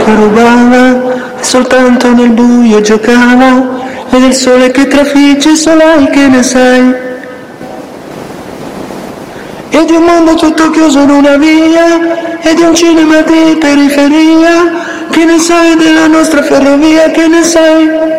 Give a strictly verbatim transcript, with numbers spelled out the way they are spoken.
che rubava e soltanto nel buio giocava, e del sole che trafigge solai che ne sai, e di un mondo tutto chiuso in una via, e di un cinema di periferia. Che ne sai della nostra ferrovia, che ne sai?